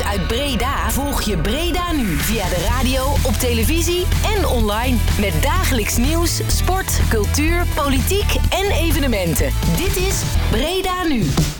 uit Breda volg je Breda Nu via de radio, op televisie en online. Met dagelijks nieuws, sport, cultuur, politiek en evenementen. Dit is Breda Nu.